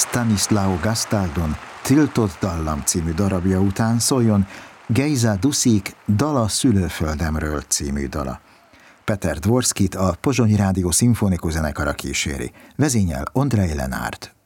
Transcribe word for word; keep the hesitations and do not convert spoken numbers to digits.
Stanislao Gastaldon Tiltott dallam című darabja után szóljon Gejza Duszik Dala szülőföldemről című dala. Peter Dvorskit a Pozsonyi Rádió szimfonikus zenekara kíséri. Vezényel Ondrej Lenárd.